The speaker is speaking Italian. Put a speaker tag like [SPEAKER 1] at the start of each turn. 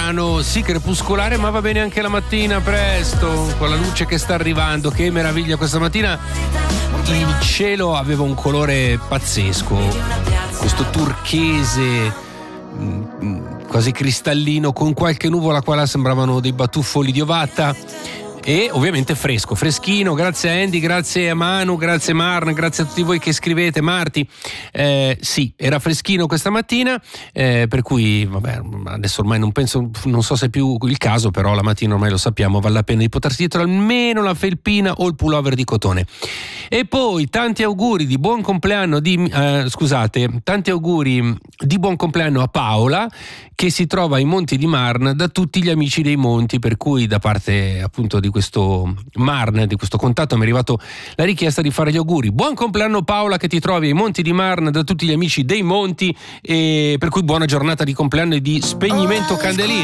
[SPEAKER 1] brano sì crepuscolare, ma va bene anche la mattina presto, con la luce che sta arrivando. Che meraviglia questa mattina. Il cielo aveva un colore pazzesco, questo turchese quasi cristallino, con qualche nuvola qua là, sembravano dei batuffoli di Ovatta. E ovviamente fresco, freschino. Grazie a Andy, grazie a Manu, grazie a Marn, grazie a tutti voi che scrivete. Marti, sì, era freschino questa mattina, per cui vabbè, adesso ormai non so se è più il caso, però la mattina ormai lo sappiamo, vale la pena di potersi dietro almeno la felpina o il pullover di cotone. E poi tanti auguri di buon compleanno tanti auguri di buon compleanno a Paola, che si trova ai Monti di Marna, da tutti gli amici dei Monti, per cui da parte appunto di questo Marna, di questo contatto, mi è arrivato la richiesta di fare gli auguri. Buon compleanno Paola, che ti trovi ai Monti di Marna da tutti gli amici dei Monti, e per cui buona giornata di compleanno e di spegnimento candelino.